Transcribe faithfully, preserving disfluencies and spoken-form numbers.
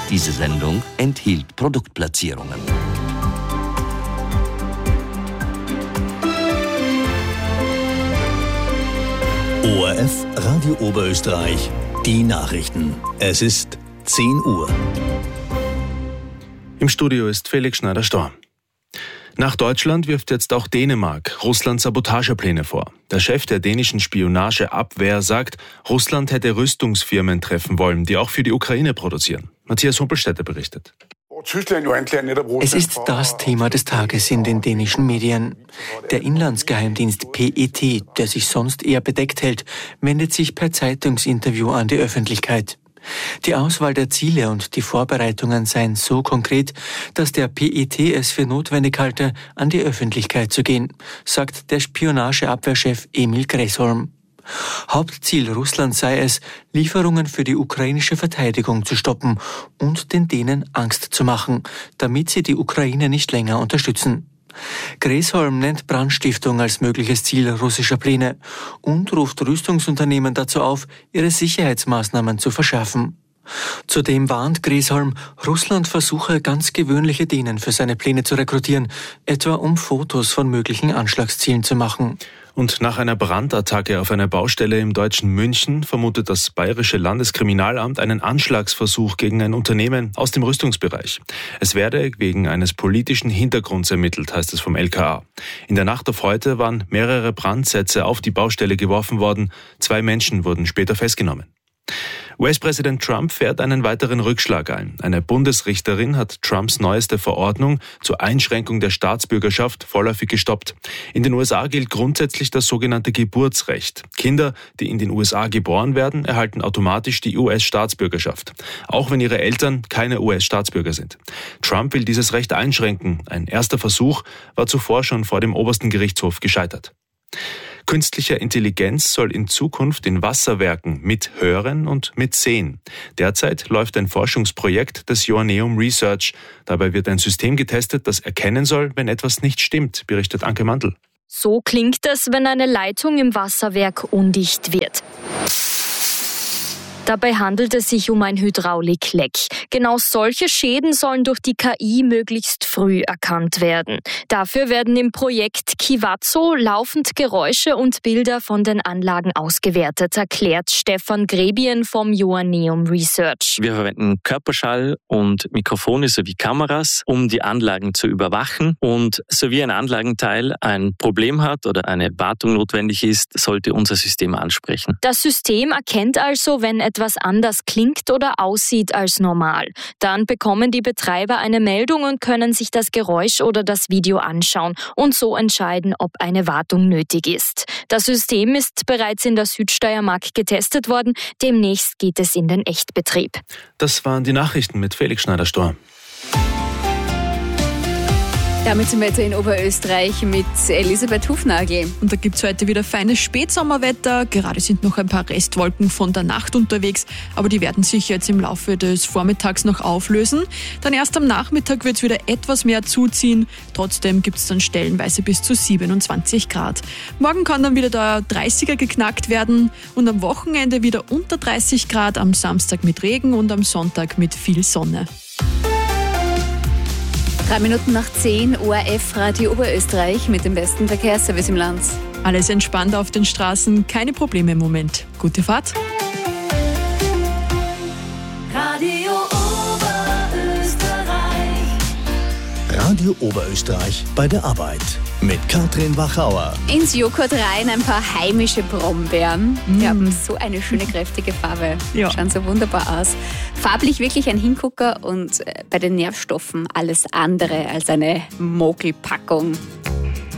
Diese Sendung enthielt Produktplatzierungen. O R F Radio Oberösterreich, die Nachrichten. Es ist zehn Uhr. Im Studio ist Felix Schneider-Storm. Nach Deutschland wirft jetzt auch Dänemark Russland Sabotagepläne vor. Der Chef der dänischen Spionageabwehr sagt, Russland hätte Rüstungsfirmen treffen wollen, die auch für die Ukraine produzieren. Matthias Humpelstädter berichtet. Es ist das Thema des Tages in den dänischen Medien. Der Inlandsgeheimdienst P E T, der sich sonst eher bedeckt hält, wendet sich per Zeitungsinterview an die Öffentlichkeit. Die Auswahl der Ziele und die Vorbereitungen seien so konkret, dass der P E T es für notwendig halte, an die Öffentlichkeit zu gehen, sagt der Spionageabwehrchef Emil Gräsholm. Hauptziel Russlands sei es, Lieferungen für die ukrainische Verteidigung zu stoppen und den Dänen Angst zu machen, damit sie die Ukraine nicht länger unterstützen. Gräsholm nennt Brandstiftung als mögliches Ziel russischer Pläne und ruft Rüstungsunternehmen dazu auf, ihre Sicherheitsmaßnahmen zu verschärfen. Zudem warnt Gräsholm, Russland versuche ganz gewöhnliche Dänen für seine Pläne zu rekrutieren, etwa um Fotos von möglichen Anschlagszielen zu machen. Und nach einer Brandattacke auf einer Baustelle im deutschen München vermutet das Bayerische Landeskriminalamt einen Anschlagsversuch gegen ein Unternehmen aus dem Rüstungsbereich. Es werde wegen eines politischen Hintergrunds ermittelt, heißt es vom L K A. In der Nacht auf heute waren mehrere Brandsätze auf die Baustelle geworfen worden. Zwei Menschen wurden später festgenommen. U S-Präsident Trump fährt einen weiteren Rückschlag ein. Eine Bundesrichterin hat Trumps neueste Verordnung zur Einschränkung der Staatsbürgerschaft vorläufig gestoppt. In den U S A gilt grundsätzlich das sogenannte Geburtsrecht. Kinder, die in den U S A geboren werden, erhalten automatisch die U S-Staatsbürgerschaft, auch wenn ihre Eltern keine U S-Staatsbürger sind. Trump will dieses Recht einschränken. Ein erster Versuch war zuvor schon vor dem obersten Gerichtshof gescheitert. Künstliche Intelligenz soll in Zukunft in Wasserwerken mithören und mitsehen. Derzeit läuft ein Forschungsprojekt des Joanneum Research. Dabei wird ein System getestet, das erkennen soll, wenn etwas nicht stimmt, berichtet Anke Mandl. So klingt es, wenn eine Leitung im Wasserwerk undicht wird. Dabei handelt es sich um ein Hydraulikleck. Genau solche Schäden sollen durch die K I möglichst früh erkannt werden. Dafür werden im Projekt Kivazo laufend Geräusche und Bilder von den Anlagen ausgewertet, erklärt Stefan Grebien vom Joanneum Research. Wir verwenden Körperschall und Mikrofone sowie Kameras, um die Anlagen zu überwachen. Und sowie ein Anlagenteil ein Problem hat oder eine Wartung notwendig ist, sollte unser System ansprechen. Das System erkennt also, wenn etwas anders klingt oder aussieht als normal. Dann bekommen die Betreiber eine Meldung und können sich das Geräusch oder das Video anschauen und so entscheiden, ob eine Wartung nötig ist. Das System ist bereits in der Südsteiermark getestet worden. Demnächst geht es in den Echtbetrieb. Das waren die Nachrichten mit Felix Schneider-Storm. Damit zum Wetter in Oberösterreich mit Elisabeth Hufnagel. Und da gibt es heute wieder feines Spätsommerwetter. Gerade sind noch ein paar Restwolken von der Nacht unterwegs, aber die werden sich jetzt im Laufe des Vormittags noch auflösen. Dann erst am Nachmittag wird es wieder etwas mehr zuziehen. Trotzdem gibt es dann stellenweise bis zu siebenundzwanzig Grad. Morgen kann dann wieder der dreißiger geknackt werden und am Wochenende wieder unter dreißig Grad, am Samstag mit Regen und am Sonntag mit viel Sonne. Drei Minuten nach zehn, O R F Radio Oberösterreich mit dem besten Verkehrsservice im Land. Alles entspannt auf den Straßen, keine Probleme im Moment. Gute Fahrt. Radio Oberösterreich. Radio Oberösterreich bei der Arbeit. Mit Katrin Wachauer. Ins Joghurt rein ein paar heimische Brombeeren. Die mm. haben so eine schöne, kräftige Farbe. Ja. Schauen so wunderbar aus. Farblich wirklich ein Hingucker und bei den Nährstoffen alles andere als eine Mogelpackung.